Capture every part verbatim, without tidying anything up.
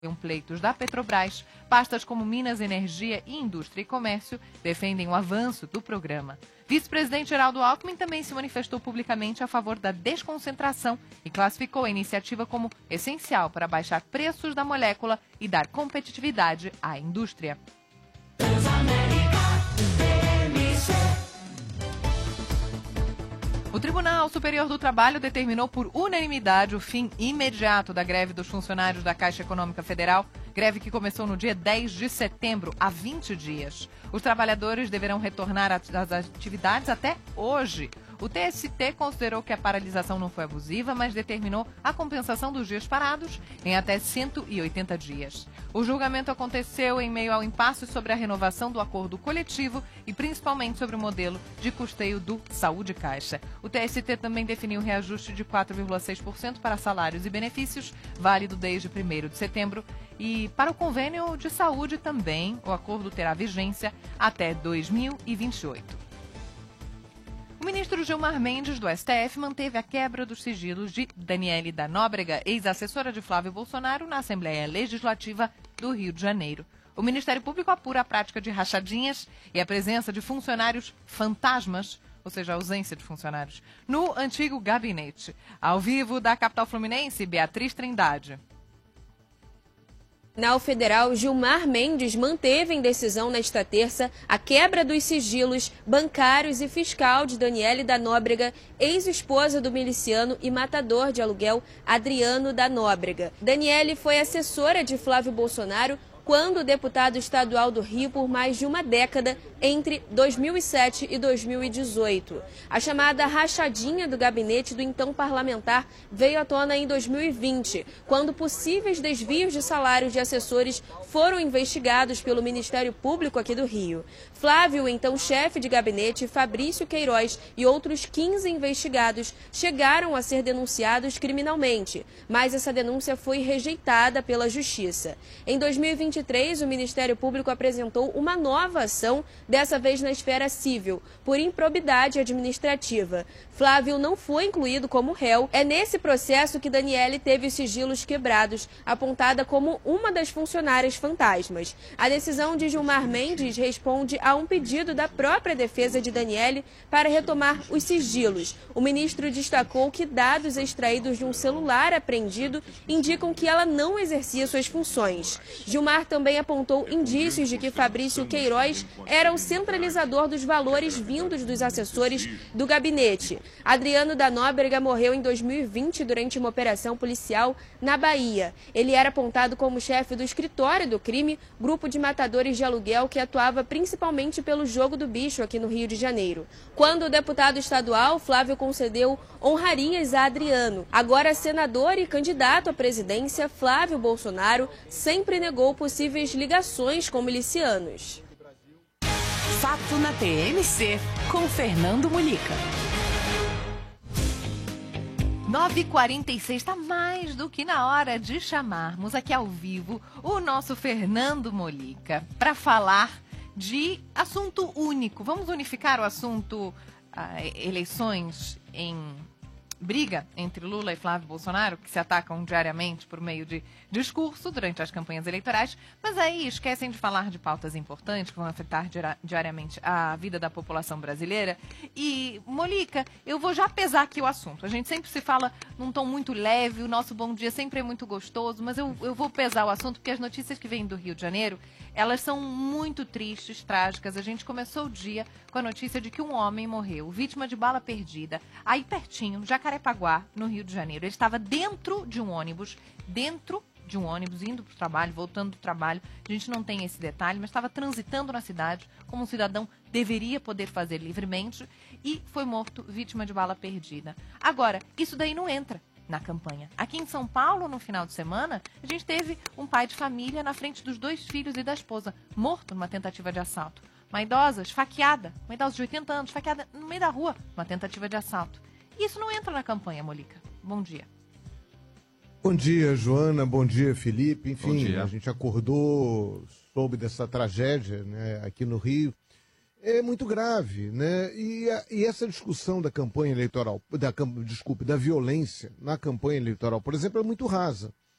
pleitos da Petrobras, pastas como Minas, Energia e Indústria e Comércio defendem o avanço do programa. Vice-presidente Geraldo Alckmin também se manifestou publicamente a favor da desconcentração e classificou a iniciativa como essencial para baixar preços da molécula e dar competitividade à indústria. O Tribunal Superior do Trabalho determinou por unanimidade o fim imediato da greve dos funcionários da Caixa Econômica Federal, greve que começou no dia dez de setembro, há vinte dias. Os trabalhadores deverão retornar às atividades até hoje. O T S T considerou que a paralisação não foi abusiva, mas determinou a compensação dos dias parados em até cento e oitenta dias. O julgamento aconteceu em meio ao impasse sobre a renovação do acordo coletivo e principalmente sobre o modelo de custeio do Saúde Caixa. O T S T também definiu um reajuste de quatro vírgula seis por cento para salários e benefícios, válido desde primeiro de setembro. E para o convênio de saúde também, o acordo terá vigência até dois mil e vinte e oito. O ministro Gilmar Mendes, do S T F, manteve a quebra dos sigilos de Daniele da Nóbrega, ex-assessora de Flávio Bolsonaro, na Assembleia Legislativa do Rio de Janeiro. O Ministério Público apura a prática de rachadinhas e a presença de funcionários fantasmas, ou seja, a ausência de funcionários, no antigo gabinete. Ao vivo da capital fluminense, Beatriz Trindade. Na Federal, Gilmar Mendes manteve em decisão nesta terça a quebra dos sigilos bancários e fiscal de Daniele da Nóbrega, ex-esposa do miliciano e matador de aluguel Adriano da Nóbrega. Daniele foi assessora de Flávio Bolsonaro quando deputado estadual do Rio por mais de uma década, entre dois mil e sete e dois mil e dezoito. A chamada rachadinha do gabinete do então parlamentar veio à tona em dois mil e vinte, quando possíveis desvios de salários de assessores foram investigados pelo Ministério Público aqui do Rio. Flávio, então chefe de gabinete, Fabrício Queiroz e outros quinze investigados chegaram a ser denunciados criminalmente, mas essa denúncia foi rejeitada pela Justiça. Em dois mil e vinte e três, o Ministério Público apresentou uma nova ação, dessa vez na esfera civil, por improbidade administrativa. Flávio não foi incluído como réu. É nesse processo que Daniele teve os sigilos quebrados, apontada como uma das funcionárias fantasmas. A decisão de Gilmar Mendes responde a um pedido da própria defesa de Daniele para retomar os sigilos. O ministro destacou que dados extraídos de um celular apreendido indicam que ela não exercia suas funções. Gilmar também apontou indícios de que Fabrício Queiroz era o centralizador dos valores vindos dos assessores do gabinete. Adriano da Nóbrega morreu em dois mil e vinte durante uma operação policial na Bahia. Ele era apontado como chefe do escritório do crime, grupo de matadores de aluguel que atuava principalmente pelo jogo do bicho aqui no Rio de Janeiro. Quando o deputado estadual, Flávio concedeu honrarias a Adriano. Agora senador e candidato à presidência, Flávio Bolsonaro sempre negou possíveis ligações com milicianos. Fato na T M C, com Fernando Mulica. nove e quarenta e seis, está mais do que na hora de chamarmos aqui ao vivo o nosso Fernando Mulica para falar de assunto único. Vamos unificar o assunto ah, eleições em briga entre Lula e Flávio Bolsonaro, que se atacam diariamente por meio de discurso durante as campanhas eleitorais, mas aí esquecem de falar de pautas importantes que vão afetar diariamente a vida da população brasileira. E, Mulica, eu vou já pesar aqui o assunto. A gente sempre se fala num tom muito leve, o nosso bom dia sempre é muito gostoso, mas eu, eu vou pesar o assunto porque as notícias que vêm do Rio de Janeiro, elas são muito tristes, trágicas. A gente começou o dia com a notícia de que um homem morreu, vítima de bala perdida, aí pertinho, Jacarepaguá, no Rio de Janeiro. Ele estava dentro de um ônibus, dentro de um ônibus, indo para o trabalho, voltando do trabalho. A gente não tem esse detalhe, mas estava transitando na cidade, como um cidadão deveria poder fazer livremente, e foi morto, vítima de bala perdida. Agora, isso daí não entra na campanha. Aqui em São Paulo, no final de semana, a gente teve um pai de família na frente dos dois filhos e da esposa, morto numa tentativa de assalto. Uma idosa esfaqueada, uma idosa de oitenta anos, esfaqueada no meio da rua, uma tentativa de assalto. Isso não entra na campanha, Mulica. Bom dia. Bom dia, Joana. Bom dia, Felipe. Enfim, dia. A gente acordou, soube dessa tragédia, né, aqui no Rio. É muito grave, né? E, a, e essa discussão da campanha eleitoral, da, desculpe, da violência na campanha eleitoral, por exemplo, é muito rasa.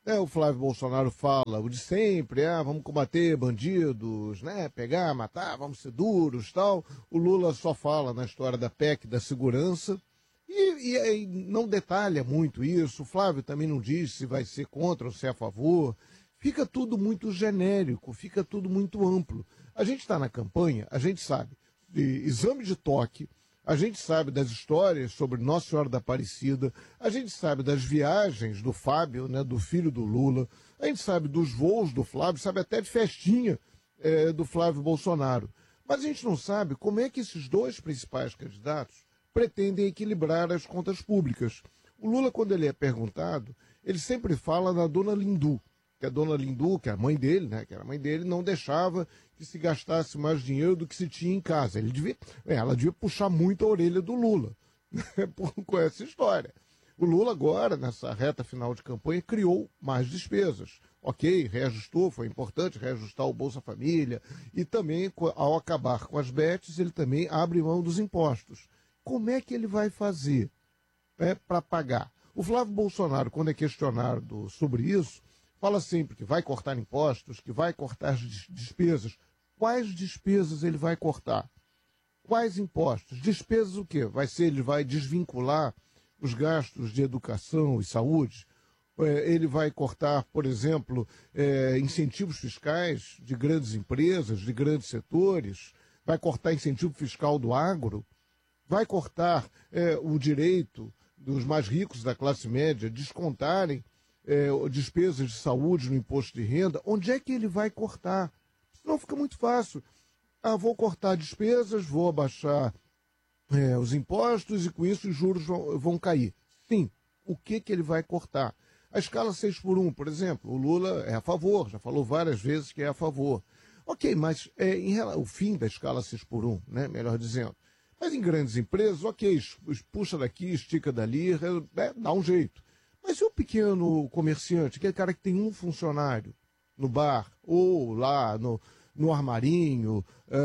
É, o Flávio Bolsonaro fala o de sempre, ah, vamos combater bandidos, né, pegar, matar, vamos ser duros, tal. O Lula só fala na história da P E C, da segurança, e, e, e não detalha muito isso. O Flávio também não diz se vai ser contra ou se é a favor. Fica tudo muito genérico, fica tudo muito amplo. A gente está na campanha, a gente sabe de exame de toque, a gente sabe das histórias sobre Nossa Senhora da Aparecida, a gente sabe das viagens do Fábio, né, do filho do Lula, a gente sabe dos voos do Flávio, sabe até de festinha é, do Flávio Bolsonaro. Mas a gente não sabe como é que esses dois principais candidatos pretendem equilibrar as contas públicas. O Lula, quando ele é perguntado, ele sempre fala da dona Lindu, que a dona Lindu, que é a mãe dele, né, que era a mãe dele, não deixava que se gastasse mais dinheiro do que se tinha em casa. Ele devia, ela devia puxar muito a orelha do Lula, né, com essa história. O Lula agora, nessa reta final de campanha, criou mais despesas. Ok, reajustou, foi importante reajustar o Bolsa Família, e também, ao acabar com as bets, ele também abre mão dos impostos. Como é que ele vai fazer, né, para pagar? O Flávio Bolsonaro, quando é questionado sobre isso, fala sempre que vai cortar impostos, que vai cortar as despesas. Quais despesas ele vai cortar? Quais impostos? Despesas o quê? Vai ser, ele vai desvincular os gastos de educação e saúde? Ele vai cortar, por exemplo, é, incentivos fiscais de grandes empresas, de grandes setores? Vai cortar incentivo fiscal do agro? Vai cortar é, o direito dos mais ricos da classe média descontarem É, despesas de saúde no imposto de renda? Onde é que ele vai cortar? Senão fica muito fácil. Ah, vou cortar despesas, vou abaixar é, os impostos e com isso os juros vão, vão cair. Sim, o que, que ele vai cortar? A escala seis por um, por exemplo, o Lula é a favor, já falou várias vezes que é a favor. Ok, mas é, em, o fim da escala seis por um, né, melhor dizendo. Mas em grandes empresas, ok, puxa daqui, estica dali, é, dá um jeito. Mas e o pequeno comerciante, aquele cara que tem um funcionário no bar ou lá no, no armarinho,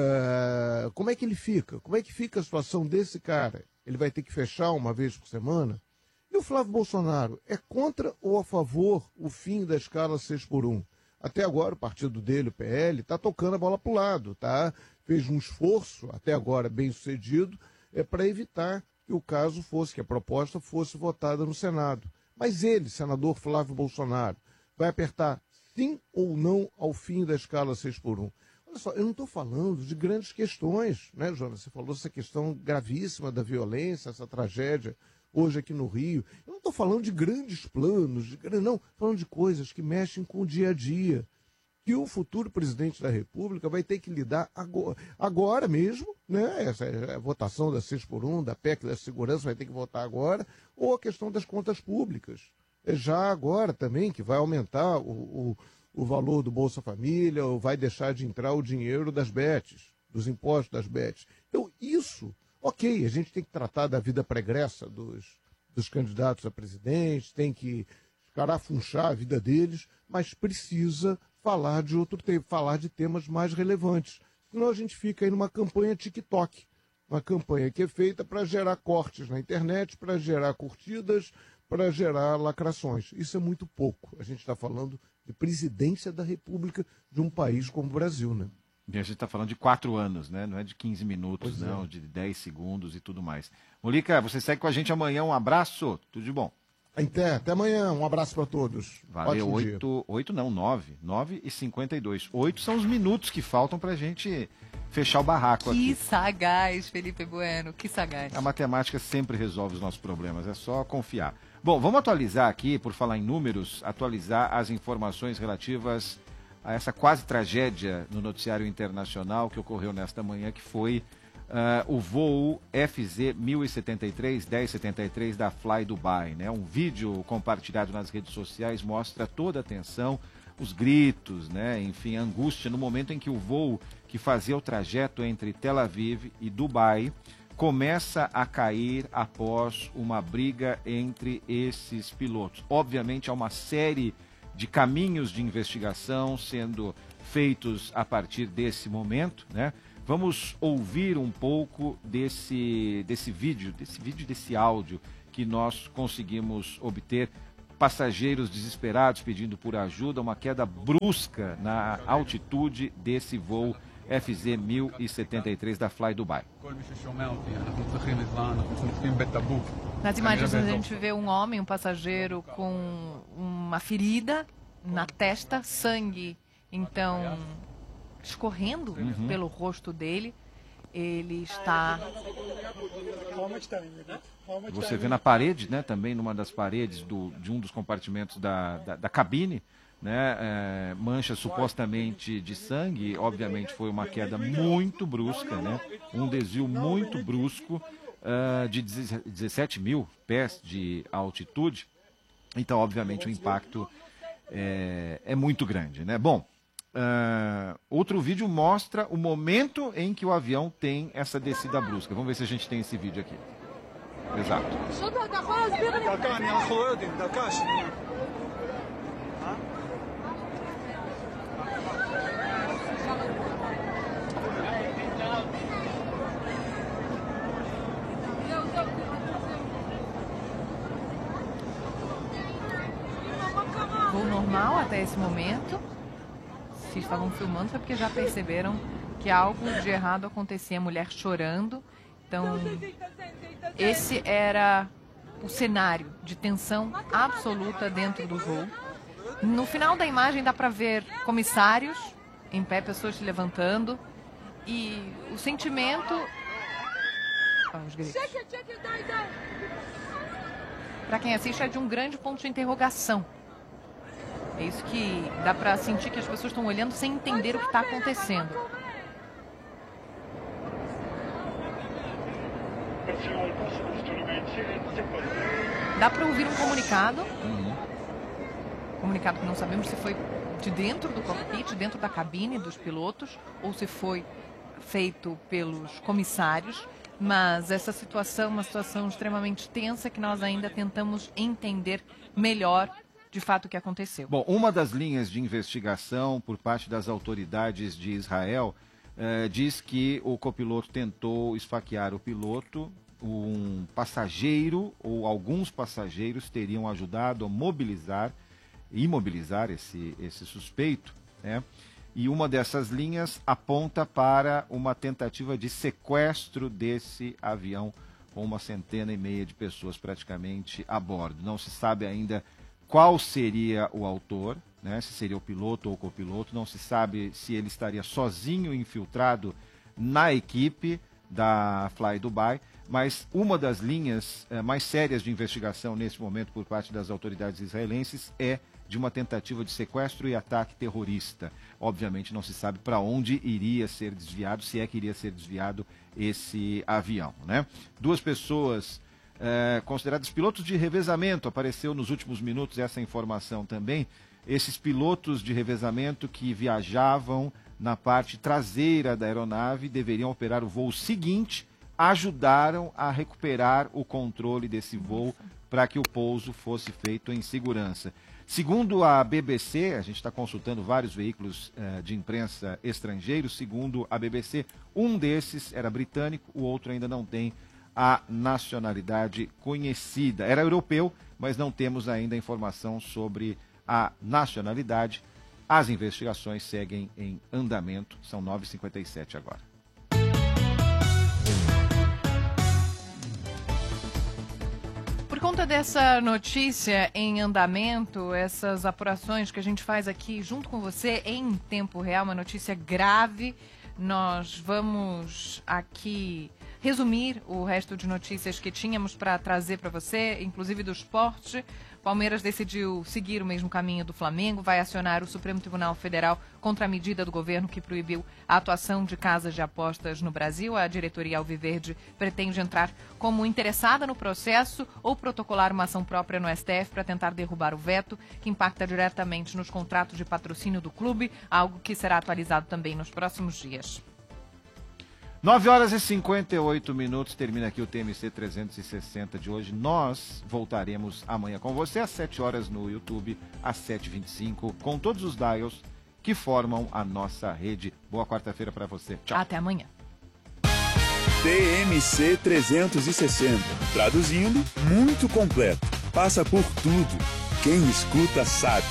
uh, como é que ele fica? Como é que fica a situação desse cara? Ele vai ter que fechar uma vez por semana? E o Flávio Bolsonaro, é contra ou a favor o fim da escala seis por um? Até agora o partido dele, o P L, está tocando a bola para o lado, tá? Fez um esforço, até agora bem sucedido, é, para evitar que o caso fosse, que a proposta fosse votada no Senado. Mas ele, senador Flávio Bolsonaro, vai apertar sim ou não ao fim da escala seis por um? Olha só, eu não estou falando de grandes questões, né, Jonas? Você falou essa questão gravíssima da violência, essa tragédia hoje aqui no Rio. Eu não estou falando de grandes planos, de, não, falando de coisas que mexem com o dia a dia, que o futuro presidente da República vai ter que lidar agora, agora mesmo, né? Essa é a votação da seis por um, da P E C da segurança vai ter que votar agora, ou a questão das contas públicas. É já agora também que vai aumentar o, o, o valor do Bolsa Família, ou vai deixar de entrar o dinheiro das bets, dos impostos das bets. Então, isso, ok, a gente tem que tratar da vida pregressa dos, dos candidatos a presidente, tem que escarafunchar a vida deles, mas precisa falar de outro tema, falar de temas mais relevantes. Senão a gente fica aí numa campanha TikTok, uma campanha que é feita para gerar cortes na internet, para gerar curtidas, para gerar lacrações. Isso é muito pouco. A gente está falando de presidência da República de um país como o Brasil, né? E a gente está falando de quatro anos, né? Não é de quinze minutos, Pois não, é. de dez segundos e tudo mais. Molica, você segue com a gente amanhã. Um abraço, tudo de bom. Até, até amanhã, um abraço para todos. Valeu, Ótimo dia. oito, oito não, nove, nove e cinquenta e dois. Oito são os minutos que faltam para a gente fechar o barraco Que aqui. sagaz, Felipe Bueno, que sagaz. A matemática sempre resolve os nossos problemas, é só confiar. Bom, vamos atualizar aqui, por falar em números, atualizar as informações relativas a essa quase tragédia no noticiário internacional que ocorreu nesta manhã, que foi Uh, o voo F Z mil e setenta e três, dez setenta e três da Fly Dubai, né? Um vídeo compartilhado nas redes sociais mostra toda a tensão, os gritos, né? Enfim, a angústia no momento em que o voo que fazia o trajeto entre Tel Aviv e Dubai começa a cair após uma briga entre esses pilotos. Obviamente há uma série de caminhos de investigação sendo feitos a partir desse momento, né? Vamos ouvir um pouco desse, desse vídeo, desse vídeo, desse áudio que nós conseguimos obter passageiros desesperados pedindo por ajuda, uma queda brusca na altitude desse voo F Z mil e setenta e três da Fly Dubai. Nas imagens a gente vê um homem, um passageiro com uma ferida na testa, sangue, então, escorrendo uhum. pelo rosto dele. Ele está... Você vê na parede, né, também numa das paredes do, de um dos compartimentos da, da, da cabine, né, é, manchas supostamente de sangue. Obviamente foi uma queda muito brusca, né, um desvio muito brusco uh, de dezessete mil pés de altitude. Então, obviamente, o impacto é, é muito grande, né? Bom, uh, outro vídeo mostra o momento em que o avião tem essa descida brusca. Vamos ver se a gente tem esse vídeo aqui. Exato. Voo normal até esse momento. Se estavam filmando foi porque já perceberam que algo de errado acontecia. A mulher chorando. Então, esse era o cenário de tensão absoluta dentro do voo. No final da imagem dá para ver comissários em pé, pessoas se levantando. E o sentimento... Ah, os gritos. Para quem assiste é de um grande ponto de interrogação. É isso que dá para sentir que as pessoas estão olhando sem entender o que está acontecendo. Dá para ouvir um comunicado. Uhum. Comunicado que não sabemos se foi de dentro do cockpit, dentro da cabine dos pilotos, ou se foi feito pelos comissários. Mas essa situação é uma situação extremamente tensa que nós ainda tentamos entender melhor de fato o que aconteceu. Bom, uma das linhas de investigação por parte das autoridades de Israel eh, diz que o copiloto tentou esfaquear o piloto. Um passageiro ou alguns passageiros teriam ajudado a mobilizar, imobilizar esse, esse suspeito, né? E uma dessas linhas aponta para uma tentativa de sequestro desse avião com uma centena e meia de pessoas praticamente a bordo. Não se sabe ainda qual seria o autor, né? Se seria o piloto ou o copiloto. Não se sabe se ele estaria sozinho infiltrado na equipe da Fly Dubai. Mas uma das linhas eh, mais sérias de investigação nesse momento por parte das autoridades israelenses é de uma tentativa de sequestro e ataque terrorista. Obviamente não se sabe para onde iria ser desviado, se é que iria ser desviado esse avião, né? Duas pessoas eh, consideradas pilotos de revezamento, apareceu nos últimos minutos essa informação também. Esses pilotos de revezamento que viajavam na parte traseira da aeronave deveriam operar o voo seguinte, ajudaram a recuperar o controle desse voo para que o pouso fosse feito em segurança. Segundo a B B C, a gente está consultando vários veículos eh, de imprensa estrangeiros, segundo a B B C, um desses era britânico, o outro ainda não tem a nacionalidade conhecida. Era europeu, mas não temos ainda informação sobre a nacionalidade. As investigações seguem em andamento, são nove e cinquenta e sete agora. Por conta dessa notícia em andamento, essas apurações que a gente faz aqui junto com você em tempo real, uma notícia grave, nós vamos aqui resumir o resto de notícias que tínhamos para trazer para você, inclusive do esporte. Palmeiras decidiu seguir o mesmo caminho do Flamengo, vai acionar o Supremo Tribunal Federal contra a medida do governo que proibiu a atuação de casas de apostas no Brasil. A diretoria Alviverde pretende entrar como interessada no processo ou protocolar uma ação própria no S T F para tentar derrubar o veto, que impacta diretamente nos contratos de patrocínio do clube, algo que será atualizado também nos próximos dias. nove horas e cinquenta e oito minutos, termina aqui o T M C trezentos e sessenta de hoje. Nós voltaremos amanhã com você às sete horas no YouTube, às sete e vinte e cinco, com todos os dials que formam a nossa rede. Boa quarta-feira para você. Tchau. Até amanhã. T M C trezentos e sessenta, traduzindo, muito completo. Passa por tudo. Quem escuta sabe.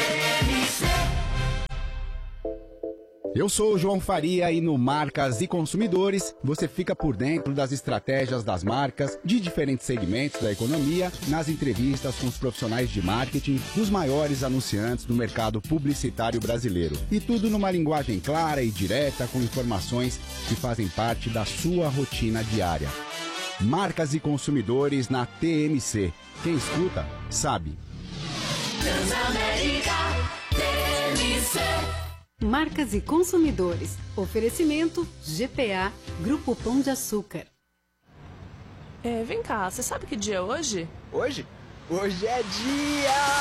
Eu sou o João Faria e no Marcas e Consumidores você fica por dentro das estratégias das marcas de diferentes segmentos da economia, nas entrevistas com os profissionais de marketing dos maiores anunciantes do mercado publicitário brasileiro. E tudo numa linguagem clara e direta com informações que fazem parte da sua rotina diária. Marcas e Consumidores na T M C. Quem escuta, sabe. Transamérica T M C. Marcas e Consumidores. Oferecimento G P A, Grupo Pão de Açúcar. É, vem cá, você sabe que dia é hoje? Hoje? Hoje é dia...